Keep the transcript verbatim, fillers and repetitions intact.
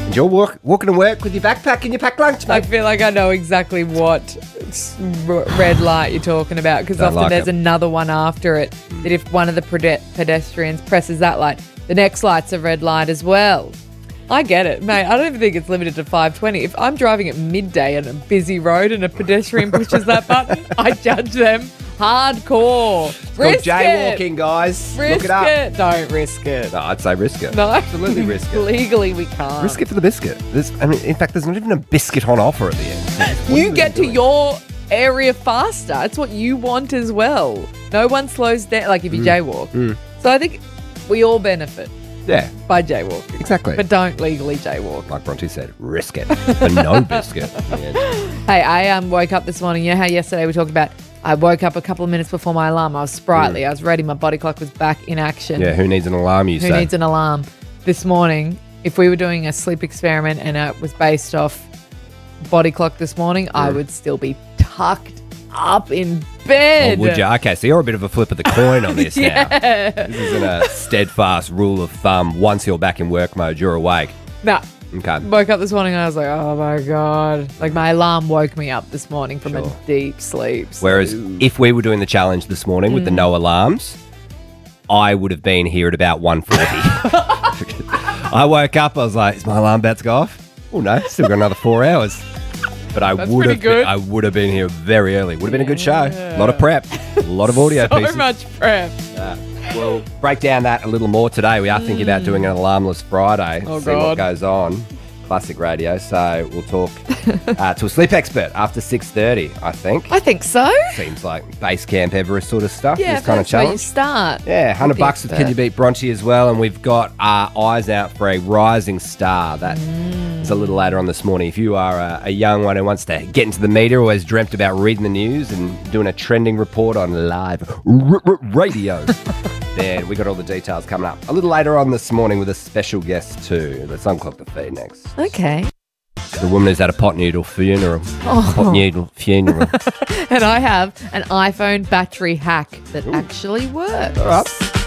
And you're walk, walking to work with your backpack and your packed lunch, I mate. feel like I know exactly what s- r- red light you're talking about because Don't often like there's it. another one after it that if one of the pede- pedestrians presses that light, the next light's a red light as well. I get it, mate. I don't even think it's limited to five twenty. If I'm driving at midday on a busy road and a pedestrian pushes that button, I judge them hardcore. It's called Risk jaywalking, it. guys. Risk Look it up. it. Don't risk it. No, I'd say risk it. No. Absolutely risk it. Legally, we can't. Risk it for the biscuit. There's, I mean, in fact, there's not even a biscuit on offer at the end. What are You get to doing? your area faster. It's what you want as well. No one slows down, like if you jaywalk. So I think we all benefit Yeah, by jaywalking. exactly. But don't legally jaywalk. like Bronte said, risk it for no biscuit. Yeah. Hey, I um, woke up this morning. You know how yesterday we talked about I woke up a couple of minutes before my alarm. I was sprightly. I was ready. My body clock was back in action. Yeah, who needs an alarm, you Who say? needs an alarm? This morning, if we were doing a sleep experiment and it was based off body clock this morning, I would still be tucked up in Oh, bed. would you? Okay, so you're a bit of a flip of the coin on this now. Yeah. This isn't a steadfast rule of thumb. Once you're back in work mode, you're awake. Nah. Okay. Woke up this morning and I was like, oh my God. Like my alarm woke me up this morning from Sure. a deep sleep. So- Whereas if we were doing the challenge this morning with the no alarms, I would have been here at about one forty. I woke up, I was like, is my alarm about to go off? Oh no, still got another four hours. But I That's would pretty have good. been, I would have been here very early. Would have been a good show. A lot of prep. A lot of audio so pieces. much prep. Uh, we'll break down that a little more today. We are thinking about doing an alarmless Friday. Oh, see what God. goes on. Classic radio. So we'll talk uh, to a sleep expert after six thirty, I think. I think so. Seems like base camp Everest sort of stuff. Yeah, this kind of that's where you challenge. start. Yeah, one hundred the bucks with expert. Can You Beat Bronte as well. And we've got our eyes out for a rising star. That is a little later on this morning. If you are a, a young one who wants to get into the media, always dreamt about reading the news and doing a trending report on live r- r- radio, then we got all the details coming up a little later on this morning with a special guest too. Let's unclock the feed next. Okay. The woman who's at a pot noodle funeral. Oh. Pot noodle funeral. And I have an iPhone battery hack that actually works. All right.